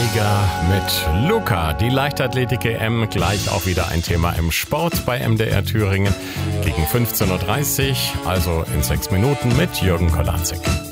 Jäger mit Luca. Die Leichtathletik-EM gleich auch wieder ein Thema im Sport bei MDR Thüringen gegen 15.30 Uhr, also in 6 Minuten mit Jürgen Kolanczyk.